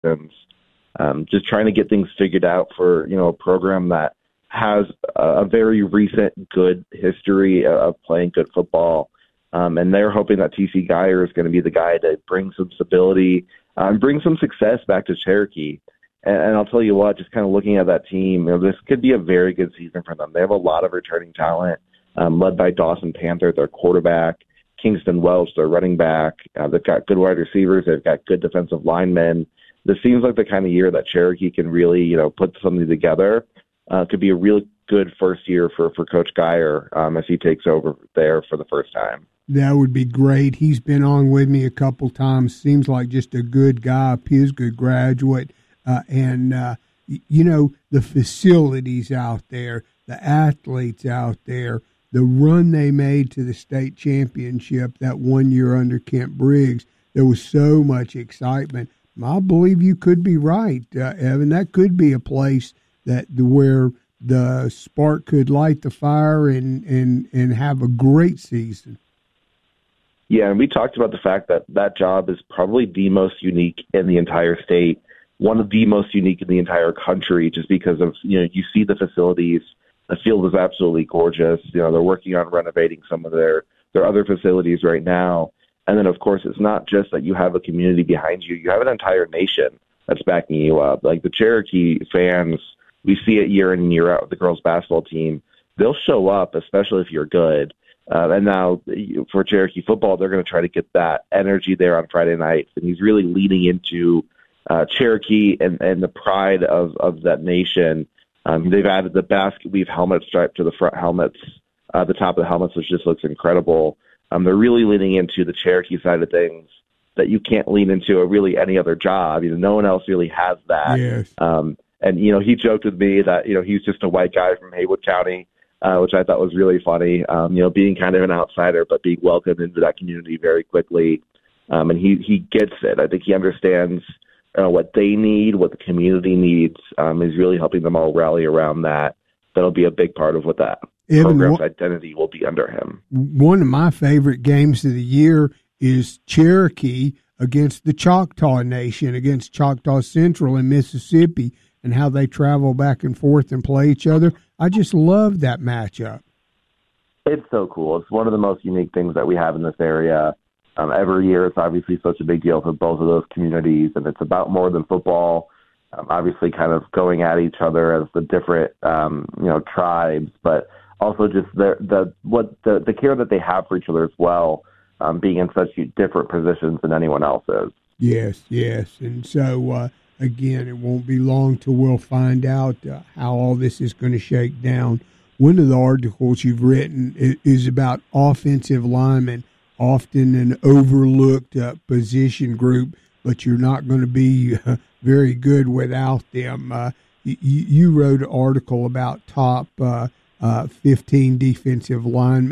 seasons. Just trying to get things figured out for, a program that has a very recent good history of playing good football. And they're hoping that TC Geyer is going to be the guy to bring some stability and bring some success back to Cherokee. And I'll tell you what, just kind of looking at that team, this could be a very good season for them. They have a lot of returning talent, led by Dawson Panther, their quarterback, Kingston Welch, their running back. They've got good wide receivers. They've got good defensive linemen. This seems like the kind of year that Cherokee can really, put something together. Could be a really good first year for Coach Geyer as he takes over there for the first time. That would be great. He's been on with me a couple times. Seems like just a good guy, a Pisgah graduate. The facilities out there, the athletes out there, the run they made to the state championship that 1 year under Kent Briggs, there was so much excitement. I believe you could be right, Evan. That could be a place where the spark could light the fire and have a great season. Yeah, and we talked about the fact that job is probably the most unique in the entire state, one of the most unique in the entire country, just because of, you see the facilities. The field is absolutely gorgeous. They're working on renovating some of their other facilities right now. And then, of course, it's not just that you have a community behind you. You have an entire nation that's backing you up. Like the Cherokee fans, we see it year in and year out with the girls' basketball team. They'll show up, especially if you're good. And now for Cherokee football, they're going to try to get that energy there on Friday nights. And he's really leaning into Cherokee and the pride of that nation. They've added the basket weave helmet stripe to the front helmets, the top of the helmets, which just looks incredible. They're really leaning into the Cherokee side of things that you can't lean into really any other job. No one else really has that. Yes. And he joked with me that, he's just a white guy from Haywood County, which I thought was really funny, being kind of an outsider, but being welcomed into that community very quickly. And he gets it. I think he understands what they need, what the community needs. Is really helping them all rally around that. That'll be a big part of what that program's identity will be under him. One of my favorite games of the year is Cherokee against the Choctaw Nation, against Choctaw Central in Mississippi, and how they travel back and forth and play each other. I just love that matchup. It's so cool. It's one of the most unique things that we have in this area. Every year, it's obviously such a big deal for both of those communities, and it's about more than football. Obviously, kind of going at each other as the different, tribes, but also just the care that they have for each other as well, being in such different positions than anyone else is. Yes, and so again, it won't be long till we'll find out how all this is going to shake down. One of the articles you've written is about offensive linemen, often an overlooked position group, but you're not going to be very good without them. You wrote an article about top 15 offensive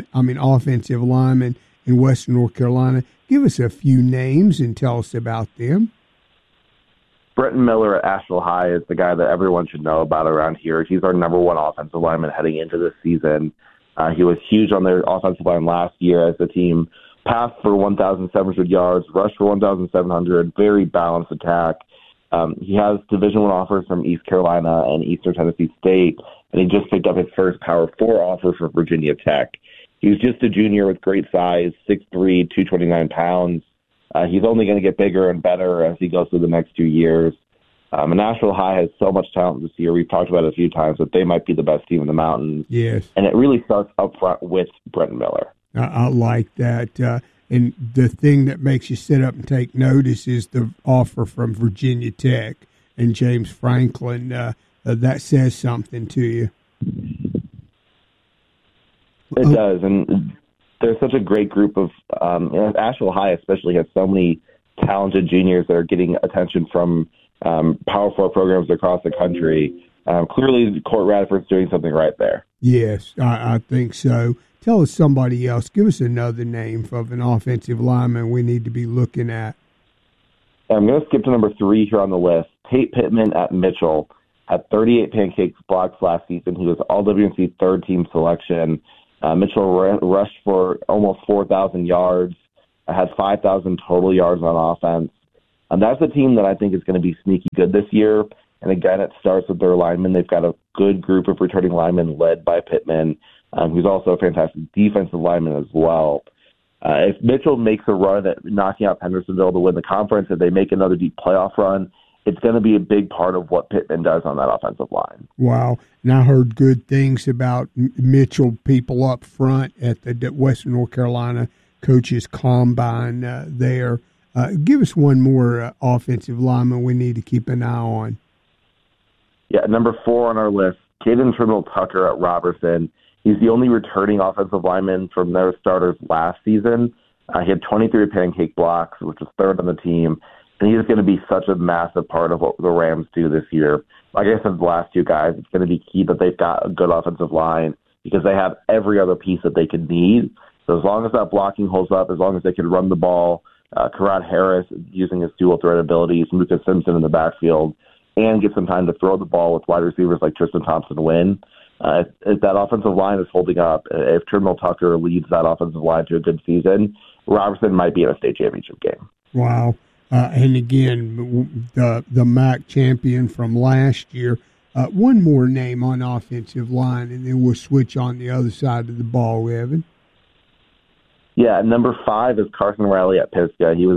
linemen in Western North Carolina. Give us a few names and tell us about them. Brenton Miller at Asheville High is the guy that everyone should know about around here. He's our number one offensive lineman heading into this season. He was huge on their offensive line last year as the team passed for 1,700 yards, rushed for 1,700, very balanced attack. He has Division I offers from East Carolina and Eastern Tennessee State, and he just picked up his first Power 4 offer from Virginia Tech. He was just a junior with great size, 6'3", 229 pounds. He's only going to get bigger and better as he goes through the next 2 years. And Nashville High has so much talent this year. We've talked about it a few times, that they might be the best team in the mountains. Yes. And it really starts up front with Brenton Miller. I like that. And the thing that makes you sit up and take notice is the offer from Virginia Tech and James Franklin. That says something to you. It does. And there's such a great group of Asheville High especially has so many talented juniors that are getting attention from Power 4 programs across the country. Clearly, Court Radford's doing something right there. Yes, I think so. Tell us somebody else. Give us another name of an offensive lineman we need to be looking at. I'm going to skip to number 3 here on the list. Tate Pittman at Mitchell had 38 pancakes blocks last season. He was All-WNC third-team selection. Mitchell rushed for almost 4,000 yards, had 5,000 total yards on offense. That's a team that I think is going to be sneaky good this year. And again, it starts with their linemen. They've got a good group of returning linemen led by Pittman, who's also a fantastic defensive lineman as well. If Mitchell makes a run at knocking out Hendersonville to win the conference, if they make another deep playoff run, it's going to be a big part of what Pittman does on that offensive line. Wow. And I heard good things about Mitchell people up front at the Western North Carolina Coaches Combine there. Give us one more offensive lineman we need to keep an eye on. Yeah, number 4 on our list, Caden Trimble-Tucker at Robertson. He's the only returning offensive lineman from their starters last season. He had 23 pancake blocks, which was 3rd on the team. And he's going to be such a massive part of what the Rams do this year. Like I said, the last 2 guys, it's going to be key that they've got a good offensive line because they have every other piece that they could need. So as long as that blocking holds up, as long as they can run the ball, Karad Harris using his dual threat abilities, Lucas Simpson in the backfield, and get some time to throw the ball with wide receivers like Tristan Thompson-Wynn. If that offensive line is holding up, if Trimble-Tucker leads that offensive line to a good season, Robertson might be in a state championship game. Wow. And again, the MAC champion from last year. One more name on offensive line, and then we'll switch on the other side of the ball, Evan. Yeah, number 5 is Carson Riley at Pisgah. He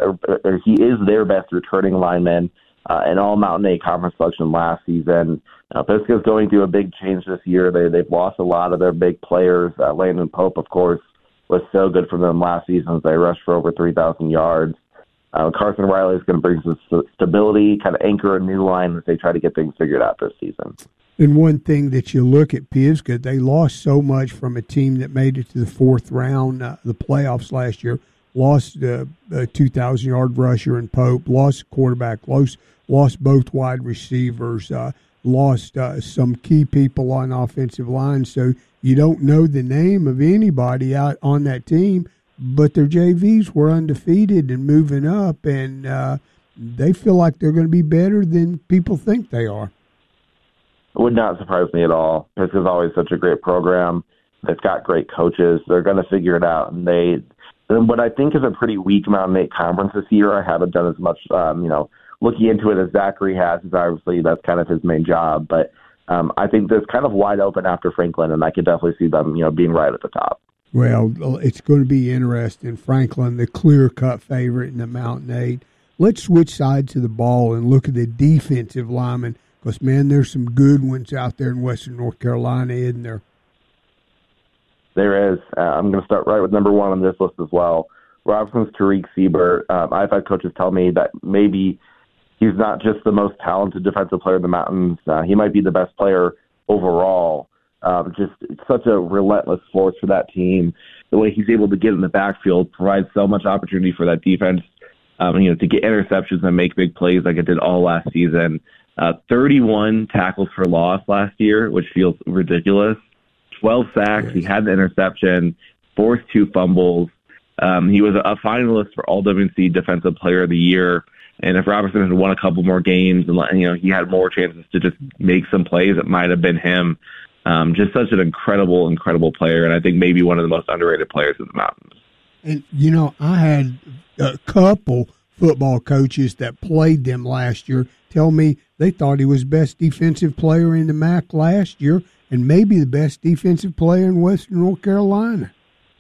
is their best returning lineman in all Mountain 8 conference selection last season. Pisgah's going through a big change this year. They've lost a lot of their big players. Landon Pope, of course, was so good for them last season as they rushed for over 3,000 yards. Carson Riley is going to bring some stability, kind of anchor a new line as they try to get things figured out this season. And one thing that you look at Pisgah, they lost so much from a team that made it to the 4th round, the playoffs last year, lost a 2,000-yard rusher in Pope, lost a quarterback, lost both wide receivers, lost some key people on offensive line. So you don't know the name of anybody out on that team, but their JVs were undefeated and moving up, and they feel like they're going to be better than people think they are. It would not surprise me at all. Pisgah's always such a great program. They've got great coaches. They're going to figure it out. And what I think is a pretty weak Mountain 8 conference this year, I haven't done as much, looking into it as Zachary has, because obviously that's kind of his main job. But I think that's kind of wide open after Franklin, and I could definitely see them, being right at the top. Well, it's going to be interesting. Franklin, the clear-cut favorite in the Mountain 8. Let's switch sides of the ball and look at the defensive linemen. Because, man, there's some good ones out there in Western North Carolina, isn't there? There is. I'm going to start right with number 1 on this list as well. Robertson's Tariq Siebert. I've had coaches tell me that maybe he's not just the most talented defensive player in the Mountains. He might be the best player overall. Just such a relentless force for that team. The way he's able to get in the backfield provides so much opportunity for that defense, to get interceptions and make big plays like it did all last season. 31 tackles for loss last year, which feels ridiculous. 12 sacks. Yes. He had an interception, forced 2 fumbles. He was a finalist for All-WC Defensive Player of the Year. And if Robertson had won a couple more games and he had more chances to just make some plays, it might have been him. Just such an incredible, incredible player, and I think maybe one of the most underrated players in the Mountains. And, I had a couple football coaches that played them last year tell me they thought he was best defensive player in the MAC last year and maybe the best defensive player in Western North Carolina.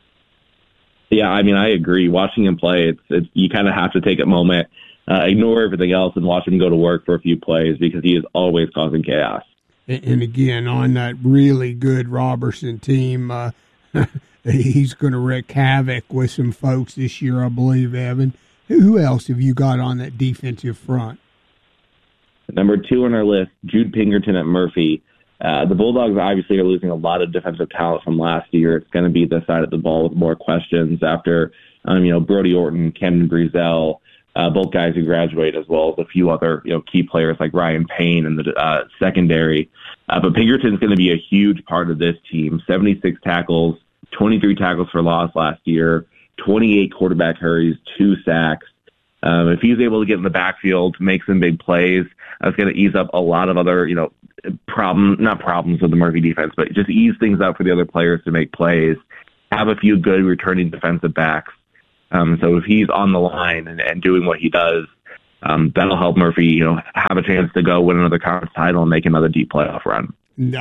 Yeah, I agree. Watching him play, it's you kind of have to take a moment, ignore everything else, and watch him go to work for a few plays because he is always causing chaos. And again, on that really good Robertson team, he's going to wreak havoc with some folks this year, I believe, Evan. Who else have you got on that defensive front? Number 2 on our list, Jude Pinkerton at Murphy. The Bulldogs obviously are losing a lot of defensive talent from last year. It's going to be the side of the ball with more questions after, Brody Orton, Camden Breezel, both guys who graduate, as well as a few other, key players like Ryan Payne in the secondary. But Pinkerton's going to be a huge part of this team. 76 tackles, 23 tackles for loss last year, 28 quarterback hurries, 2 sacks. If he's able to get in the backfield, make some big plays, that's going to ease up a lot of other, not problems with the Murphy defense, but just ease things up for the other players to make plays, have a few good returning defensive backs. So if he's on the line and doing what he does, that'll help Murphy, have a chance to go win another conference title and make another deep playoff run.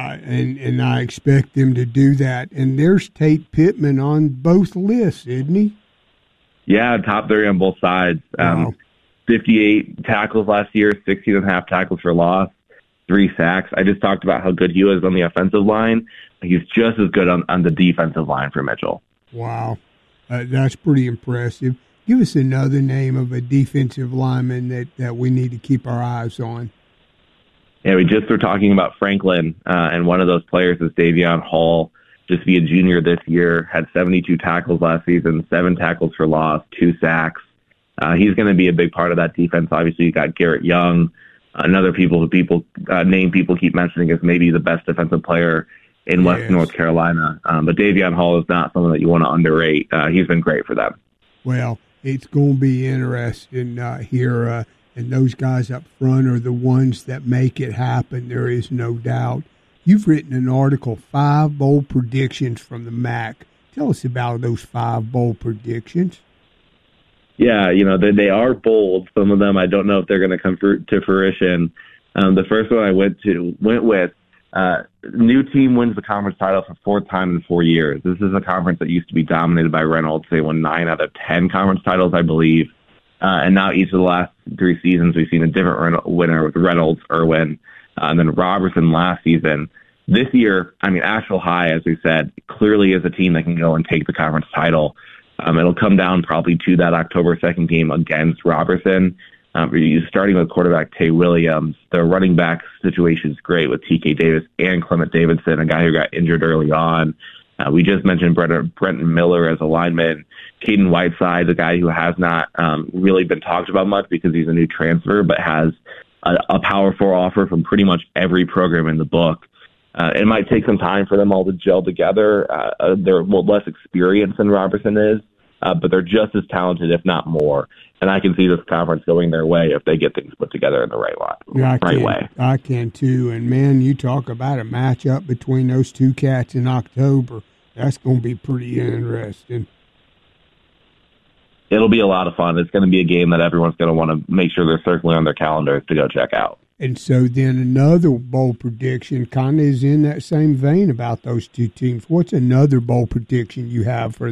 And I expect them to do that. And there's Tate Pittman on both lists, isn't he? Yeah, top 3 on both sides. Wow. 58 tackles last year, 16.5 tackles for loss, 3 sacks. I just talked about how good he was on the offensive line. He's just as good on the defensive line for Mitchell. Wow. That's pretty impressive. Give us another name of a defensive lineman that we need to keep our eyes on. Yeah, we just were talking about Franklin, and one of those players is Davion Hall. Just be a junior this year, had 72 tackles last season, 7 tackles for loss, 2 sacks. He's going to be a big part of that defense. Obviously, you got Garrett Young, another people keep mentioning as maybe the best defensive player in Western North Carolina. But Davion Hall is not someone that you want to underrate. He's been great for them. Well, it's going to be interesting here. And those guys up front are the ones that make it happen. There is no doubt. You've written an article, 5 bold predictions from the MAC. Tell us about those 5 bold predictions. Yeah, they are bold. Some of them I don't know if they're going to come to fruition. The first one I went with, new team wins the conference title for 4th time in 4 years. This is a conference that used to be dominated by Reynolds. They won 9 out of 10 conference titles, I believe. And now each of the last 3 seasons, we've seen a different winner with Reynolds, Irwin, and then Robertson last season. This year, Asheville High, as we said, clearly is a team that can go and take the conference title. It'll come down probably to that October 2nd game against Robertson. Starting with quarterback Tay Williams. The running back situation is great with TK Davis and Clement Davidson, a guy who got injured early on. We just mentioned Brenton Miller as a lineman. Caden Whiteside, the guy who has not really been talked about much because he's a new transfer, but has a Power 4 offer from pretty much every program in the book. It might take some time for them all to gel together. They're less experienced than Robertson is, but they're just as talented, if not more. And I can see this conference going their way if they get things put together in the right way. I can too. And, man, you talk about a matchup between those 2 cats in October. That's going to be pretty interesting. It'll be a lot of fun. It's going to be a game that everyone's going to want to make sure they're circling on their calendars to go check out. And so then another bold prediction kind of is in that same vein about those 2 teams. What's another bold prediction you have for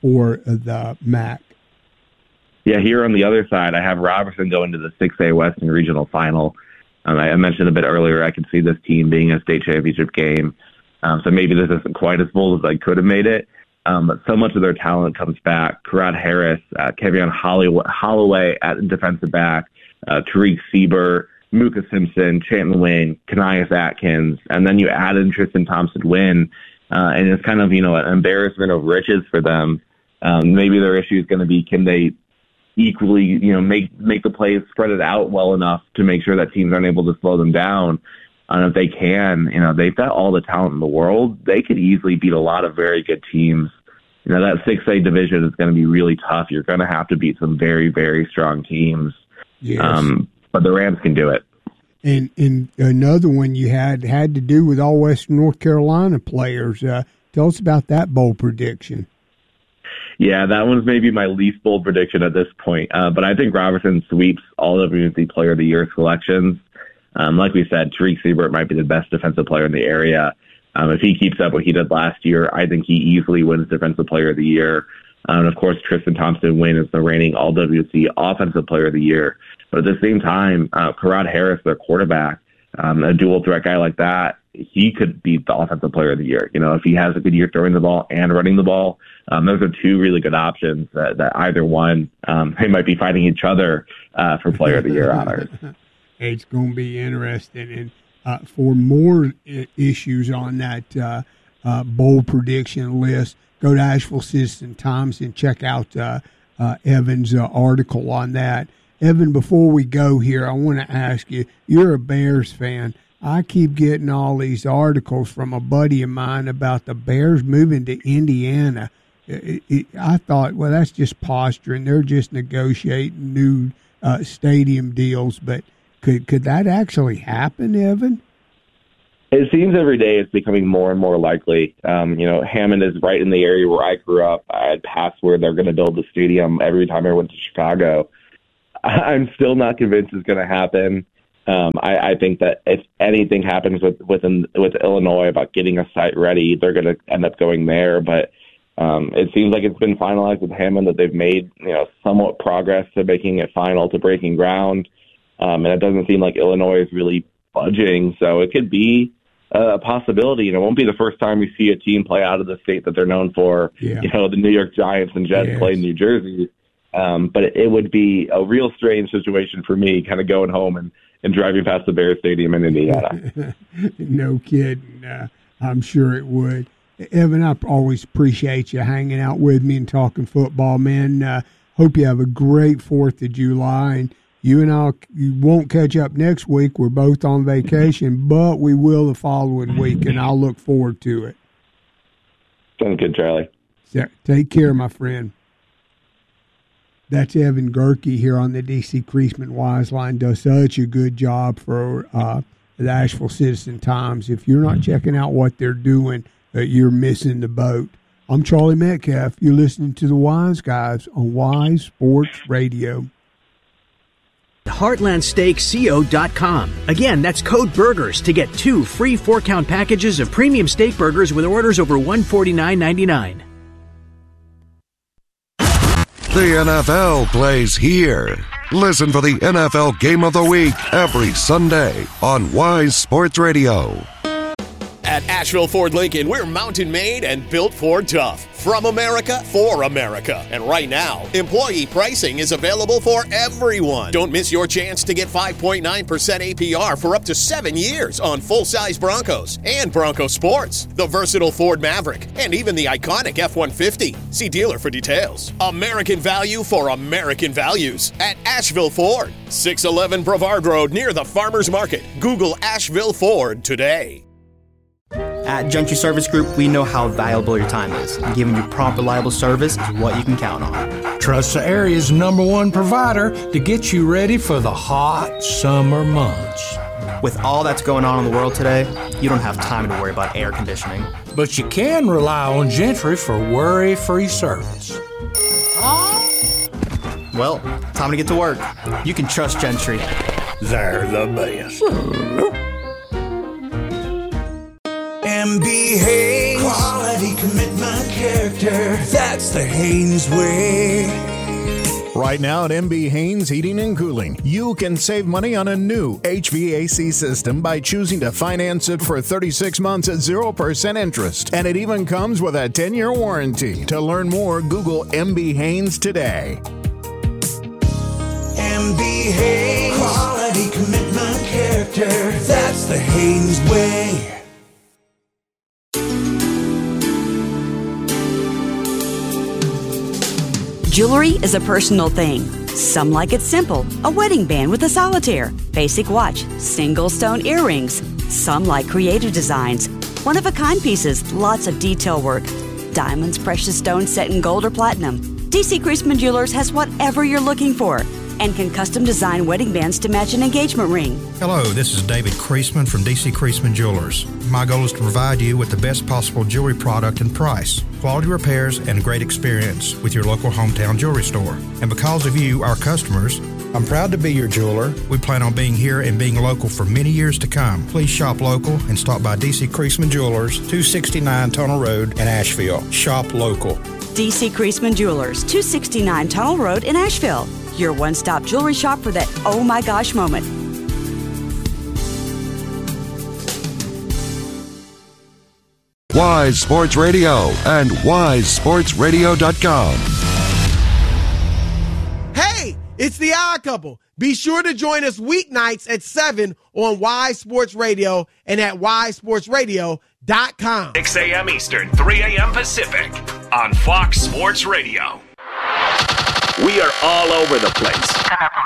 the MAC? Yeah, here on the other side, I have Robertson going to the 6A Western Regional Final. I mentioned a bit earlier, I could see this team being a state championship game. So maybe this isn't quite as bold as I could have made it. But so much of their talent comes back. Karad Harris, Kevion Holloway at defensive back, Tariq Siebert, Muka Simpson, Chanton Wayne, Kanias Atkins, and then you add in Tristan Thompson-Wynn, and it's kind of, an embarrassment of riches for them. Maybe their issue is going to be, can they equally, make the plays spread it out well enough to make sure that teams aren't able to slow them down. And if they can, they've got all the talent in the world. They could easily beat a lot of very good teams. That 6A division is going to be really tough. You're going to have to beat some very, very strong teams. Yes. But the Rams can do it. And another one you had to do with all Western North Carolina players. Tell us about that bold prediction. Yeah, that one's maybe my least bold prediction at this point. But I think Robertson sweeps all WNC Player of the Year selections. Like we said, Tariq Siebert might be the best defensive player in the area. If he keeps up what he did last year, I think he easily wins Defensive Player of the Year. And, of course, Tristan Thompson-Wynn is the reigning All-WC Offensive Player of the Year. But at the same time, Karad Harris, their quarterback, a dual-threat guy like that, he could be the Offensive Player of the Year. If he has a good year throwing the ball and running the ball, those are 2 really good options that either one, they might be fighting each other for Player of the Year honors. It's going to be interesting. And for more issues on that bold prediction list, go to Asheville Citizen-Times and check out Evan's article on that. Evan, before we go here, I want to ask you, you're a Bears fan. I keep getting all these articles from a buddy of mine about the Bears moving to Indiana. I thought, well, that's just posturing. They're just negotiating new stadium deals. But could that actually happen, Evan? It seems every day it's becoming more and more likely. Hammond is right in the area where I grew up. I had passed where they're going to build the stadium every time I went to Chicago. I'm still not convinced it's going to happen. I think that if anything happens with Illinois about getting a site ready, they're going to end up going there. But it seems like it's been finalized with Hammond that they've made somewhat progress to making it final, to breaking ground. And it doesn't seem like Illinois is really budging. So it could be a possibility. And it won't be the first time we see a team play out of the state that they're known for. Yeah. The New York Giants and Jets play in New Jersey. But it would be a real strange situation for me, kind of going home and driving past the Bears Stadium in Indiana. No kidding. I'm sure it would. Evan, I always appreciate you hanging out with me and talking football, man. Hope you have a great 4th of July. And you and I won't catch up next week. We're both on vacation, but we will the following week, and I'll look forward to it. Sounds good, Charlie. So, take care, my friend. That's Evan Gerke here on the D.C. Creasman Wise Line. Does such a good job for the Asheville Citizen-Times. If you're not checking out what they're doing, you're missing the boat. I'm Charlie Metcalf. You're listening to the Wise Guys on Wise Sports Radio. HeartlandSteakCO.com. Again, that's code BURGERS to get 2 free 4-count packages of premium steak burgers with orders over $149.99. The NFL plays here. Listen for the NFL Game of the Week every Sunday on Wise Sports Radio. At Asheville Ford Lincoln, we're mountain made and built Ford tough. From America, for America. And right now, employee pricing is available for everyone. Don't miss your chance to get 5.9% APR for up to 7 years on full-size Broncos and Bronco Sports, the versatile Ford Maverick, and even the iconic F-150. See dealer for details. American value for American values at Asheville Ford. 611 Brevard Road near the Farmers Market. Google Asheville Ford today. At Gentry Service Group, we know how valuable your time is, and giving you prompt, reliable service is what you can count on. Trust the area's #1 provider to get you ready for the hot summer months. With all that's going on in the world today, you don't have time to worry about air conditioning. But you can rely on Gentry for worry-free service. Well, time to get to work. You can trust Gentry. They're the best. MB Haynes. Quality, commitment, character. That's the Haynes way. Right now at MB Haynes Heating and Cooling, you can save money on a new HVAC system by choosing to finance it for 36 months at 0% interest. And it even comes with a 10-year warranty. To learn more, Google MB Haynes today. MB Haynes. Quality, commitment, character. That's the Haynes way. Jewelry is a personal thing. Some like it simple, a wedding band with a solitaire, basic watch, single stone earrings. Some like creative designs, one-of-a-kind pieces, lots of detail work. Diamonds, precious stones set in gold or platinum. D.C. Creasman Jewelers has whatever you're looking for and can custom design wedding bands to match an engagement ring. Hello, this is David Creasman from D.C. Creasman Jewelers. My goal is to provide you with the best possible jewelry product and price, quality repairs, and a great experience with your local hometown jewelry store. And because of you, our customers, I'm proud to be your jeweler. We plan on being here and being local for many years to come. Please shop local and stop by D.C. Creasman Jewelers, 269 Tunnel Road in Asheville. Shop local. D.C. Creasman Jewelers, 269 Tunnel Road in Asheville. Your one-stop jewelry shop for that oh my gosh moment. Wise Sports Radio and wisesportsradio.com. Hey, it's the Odd Couple. Be sure to join us weeknights at 7 on Wise Sports Radio and at wisesportsradio.com. 6 a.m. Eastern, 3 a.m. Pacific on Fox Sports Radio. We are all over the place.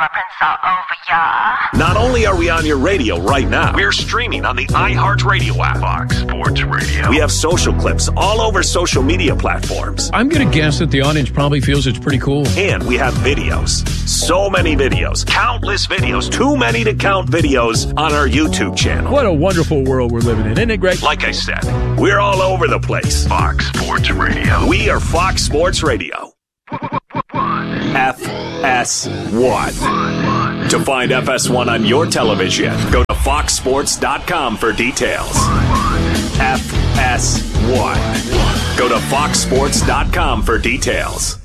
Not only are we on your radio right now, we're streaming on the iHeartRadio app. Fox Sports Radio. We have social clips all over social media platforms. I'm going to guess that the audience probably feels it's pretty cool. And we have videos. So many videos. Countless videos. Too many to count videos on our YouTube channel. What a wonderful world we're living in. Isn't it great? Like I said, we're all over the place. Fox Sports Radio. We are Fox Sports Radio. FM. FS1. To find FS1 on your television, go to foxsports.com for details. FS1. Go to foxsports.com for details.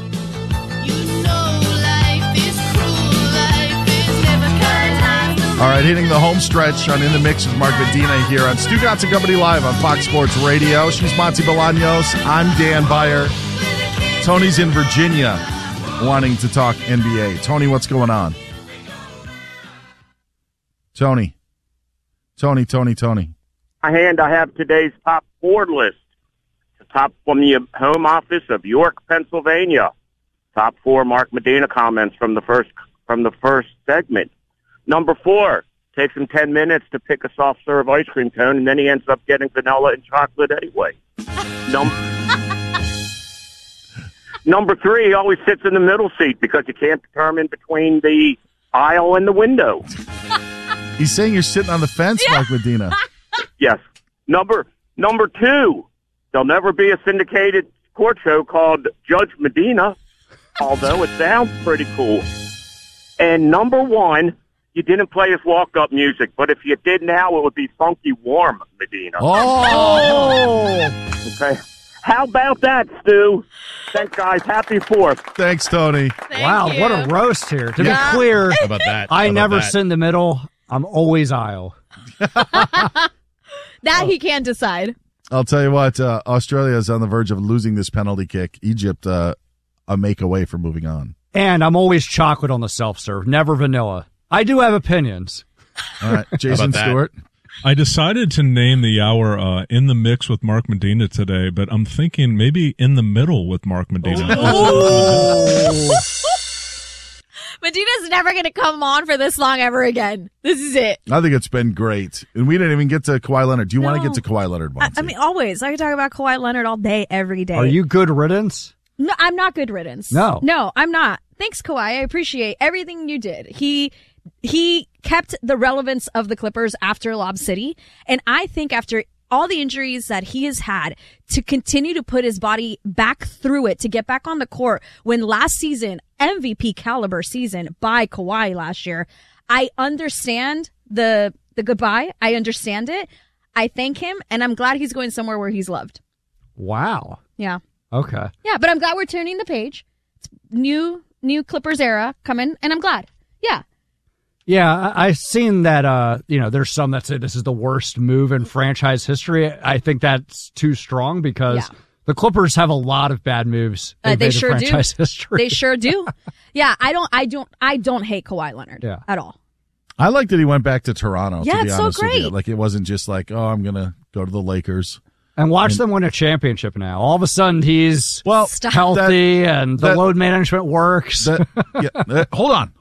All right, hitting the home stretch on In the Mix with Mark Medina here on Stu Gatz & Company Live on Fox Sports Radio. She's Monty Bolaños. I'm Dan Beyer. Tony's in Virginia wanting to talk NBA. Tony, what's going on? Tony. I have today's top 4 list. The top from the home office of York, Pennsylvania. Top 4 Mark Medina comments from the first segment. Number 4, takes him 10 minutes to pick a soft serve ice cream cone, and then he ends up getting vanilla and chocolate anyway. Number 3, he always sits in the middle seat because you can't determine between the aisle and the window. He's saying you're sitting on the fence, Mark Medina. Yes. Number 2, there'll never be a syndicated court show called Judge Medina, although it sounds pretty cool. And number 1, you didn't play his walk-up music, but if you did now, it would be Funky Warm Medina. Oh! Okay. How about that, Stu? Thanks, guys. Happy 4th. Thanks, Tony. Wow, what a roast here. To be clear, How about that? I never sit in the middle. I'm always aisle. That he can't decide. I'll tell you what, Australia is on the verge of losing this penalty kick. Egypt, a make away for moving on. And I'm always chocolate on the self-serve, never vanilla. I do have opinions. All right, Jason Stewart. I decided to name the hour In the Mix with Mark Medina today, but I'm thinking maybe In the Middle with Mark Medina. Medina's never going to come on for this long ever again. This is it. I think it's been great. And we didn't even get to Kawhi Leonard. Do you want to get to Kawhi Leonard, Monty? I mean, always. I could talk about Kawhi Leonard all day, every day. Are you good riddance? No, I'm not good riddance. No, I'm not. Thanks, Kawhi. I appreciate everything you did. He kept the relevance of the Clippers after Lob City. And I think after all the injuries that he has had, to continue to put his body back through it, to get back on the court, when last season, MVP caliber season by Kawhi last year, I understand the goodbye. I understand it. I thank him, and I'm glad he's going somewhere where he's loved. Wow. Yeah. Okay. Yeah, but I'm glad we're turning the page. It's new Clippers era coming, and I'm glad. Yeah. Yeah, I've seen that, there's some that say this is the worst move in franchise history. I think that's too strong because the Clippers have a lot of bad moves in franchise history. They sure do. Yeah, I don't hate Kawhi Leonard at all. I like that he went back to Toronto, yeah, to be it's honest so great. with you. Like, it wasn't just like, oh, I'm going to go to the Lakers. And watch them win a championship now. All of a sudden, he's healthy and the load management works. Hold on.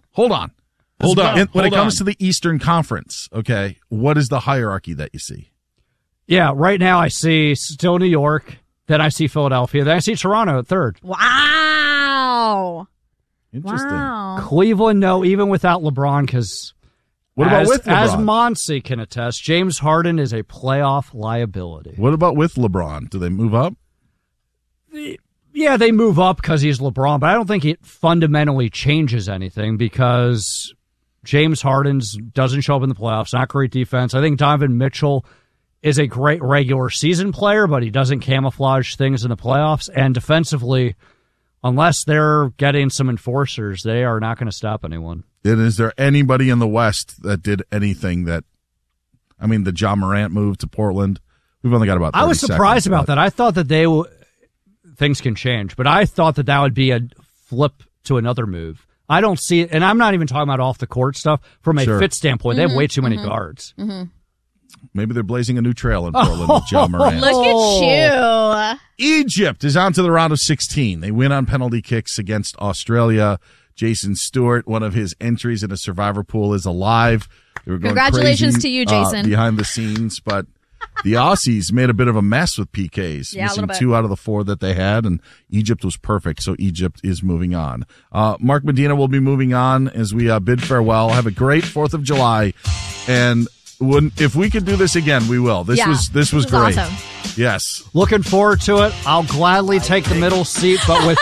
When it comes to the Eastern Conference, okay, what is the hierarchy that you see? Yeah, right now I see still New York, then I see Philadelphia, then I see Toronto at third. Wow. Interesting. Wow. Cleveland, no, even without LeBron, because what about with LeBron? As Monty can attest, James Harden is a playoff liability. What about with LeBron? Do they move up? Yeah, they move up because he's LeBron, but I don't think it fundamentally changes anything because James Harden doesn't show up in the playoffs. Not great defense. I think Donovan Mitchell is a great regular season player, but he doesn't camouflage things in the playoffs. And defensively, unless they're getting some enforcers, they are not going to stop anyone. And is there anybody in the West that did anything that, I mean, the Ja Morant move to Portland? We've only got about 30 I was surprised about that. I thought that things can change, but I thought that would be a flip to another move. I don't see it, and I'm not even talking about off the court stuff. From a fit standpoint, they have way too many guards. Mm-hmm. Maybe they're blazing a new trail in Portland with Ja Morant. Look at you. Egypt is on to the round of 16. They win on penalty kicks against Australia. Jason Stewart, one of his entries in a survivor pool, is alive. They were going Congratulations crazy, to you, Jason. Behind the scenes, but the Aussies made a bit of a mess with PKs, missing 2 out of the 4 that they had, and Egypt was perfect, so Egypt is moving on. Mark Medina will be moving on as we bid farewell. Have a great 4th of July, and if we could do this again, we will. This was great. Awesome. Yes. Looking forward to it. I'll gladly take the middle seat, but with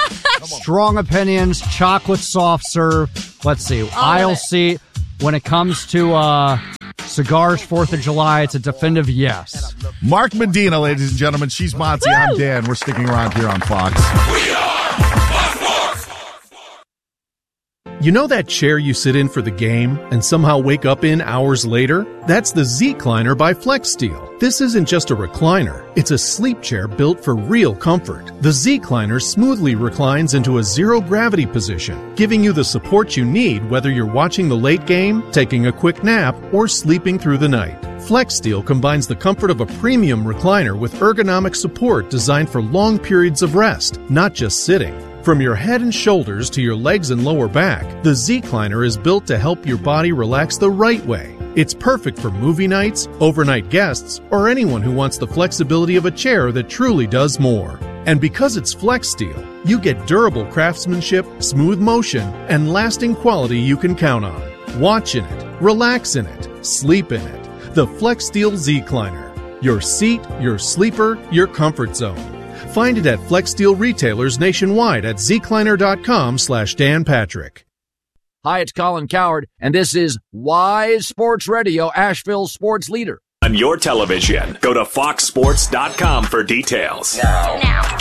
strong opinions, chocolate soft serve. Let's see. Aisle seat. When it comes to cigars, 4th of July, it's a definitive yes. Mark Medina, ladies and gentlemen. She's Monty. I'm Dan. We're sticking around here on Fox. We are Fox. You know that chair you sit in for the game and somehow wake up in hours later? That's the Z-Cliner by FlexSteel. This isn't just a recliner. It's a sleep chair built for real comfort. The Z-Cliner smoothly reclines into a zero-gravity position, giving you the support you need whether you're watching the late game, taking a quick nap, or sleeping through the night. FlexSteel combines the comfort of a premium recliner with ergonomic support designed for long periods of rest, not just sitting. From your head and shoulders to your legs and lower back, the Z-Cliner is built to help your body relax the right way. It's perfect for movie nights, overnight guests, or anyone who wants the flexibility of a chair that truly does more. And because it's FlexSteel, you get durable craftsmanship, smooth motion, and lasting quality you can count on. Watch in it, relax in it, sleep in it. The FlexSteel Z-Cliner. Your seat, your sleeper, your comfort zone. Find it at FlexSteel retailers nationwide at zcliner.com/Dan Patrick. Hi, it's Colin Cowherd, and this is Wise Sports Radio, Asheville's sports leader. On your television, go to foxsports.com for details. Now.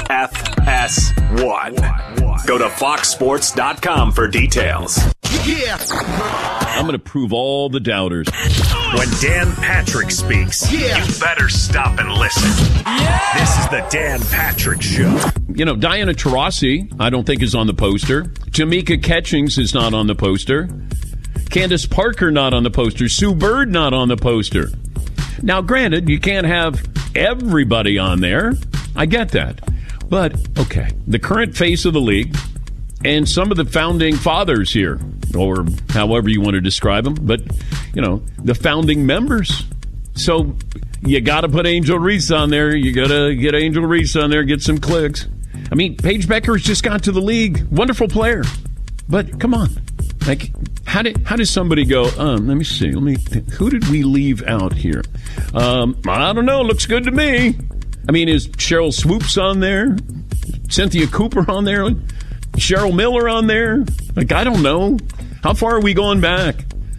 FS1. Go to foxsports.com for details. Yeah. I'm going to prove all the doubters. When Dan Patrick speaks, you better stop and listen. Yeah. This is the Dan Patrick Show. You know, Diana Taurasi, I don't think is on the poster. Tamika Catchings is not on the poster. Candace Parker not on the poster. Sue Bird not on the poster. Now, granted, you can't have everybody on there. I get that. But, okay, the current face of the league and some of the founding fathers here, or however you want to describe them, but, you know, the founding members. So you got to put Angel Reese on there. You got to get Angel Reese on there, get some clicks. I mean, Paige Beckers just got to the league. Wonderful player. But come on. Like, how did somebody go, let me see. Who did we leave out here? I don't know. Looks good to me. I mean, is Cheryl Swoops on there? Cynthia Cooper on there? Cheryl Miller on there? Like, I don't know. How far are we going back?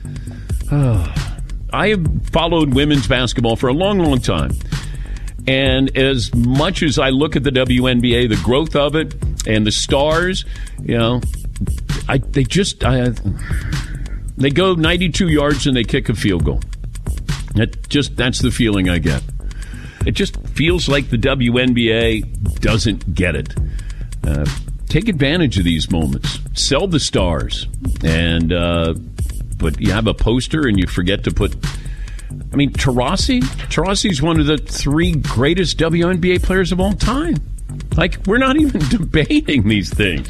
I have followed women's basketball for a long, long time. And as much as I look at the WNBA, the growth of it, and the stars, you know, they go 92 yards and they kick a field goal. That's the feeling I get. It just feels like the WNBA doesn't get it. Take advantage of these moments. Sell the stars. And but you have a poster and you forget to put... I mean, Taurasi's one of the 3 greatest WNBA players of all time. Like, we're not even debating these things.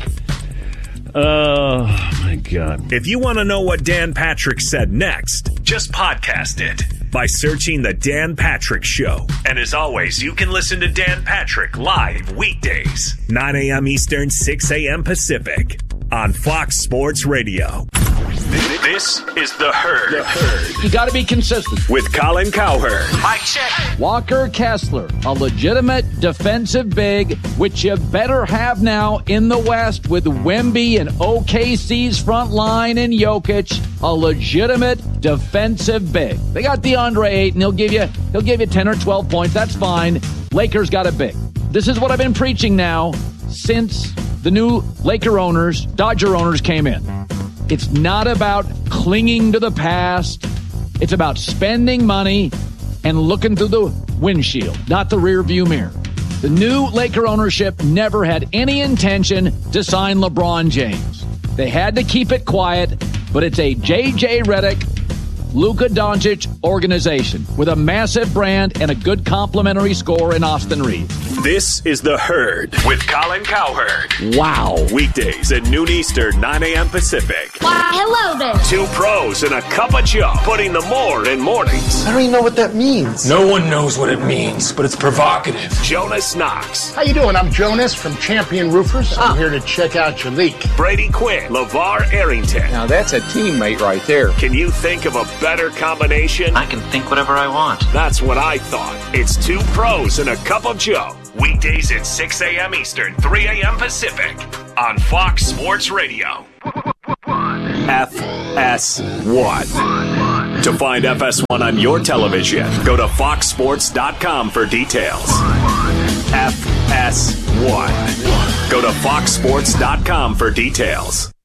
Oh, my God. If you want to know what Dan Patrick said next, just podcast it by searching The Dan Patrick Show. And as always, you can listen to Dan Patrick live weekdays, 9 a.m. Eastern, 6 a.m. Pacific, on Fox Sports Radio. This is The Herd. You got to be consistent. With Colin Cowherd. Mike check. Walker Kessler, a legitimate defensive big, which you better have now in the West with Wemby and OKC's front line and Jokic, a legitimate defensive big. They got DeAndre Ayton. He'll give you 10 or 12 points. That's fine. Lakers got a big. This is what I've been preaching now since the new Dodger owners came in. It's not about clinging to the past. It's about spending money and looking through the windshield, not the rear view mirror. The new Laker ownership never had any intention to sign LeBron James. They had to keep it quiet, but it's a J.J. Redick, Luka Doncic organization with a massive brand and a good complimentary score in Austin Reeves. This is The Herd with Colin Cowherd. Wow. Weekdays at noon Eastern, 9 a.m. Pacific. Hello there. 2 pros and a cup of Joe, putting the more in mornings. I don't even know what that means. No one knows what it means, but it's provocative. Jonas Knox. How you doing? I'm Jonas from Champion Roofers. I'm here to check out your leak. Brady Quinn. LeVar Arrington. Now that's a teammate right there. Can you think of a better combination? I can think whatever I want. That's what I thought. It's 2 pros and a cup of Joe. Weekdays at 6 a.m. Eastern, 3 a.m. Pacific on Fox Sports Radio. FS1. To find FS1 on your television, go to foxsports.com for details. FS1. Go to foxsports.com for details.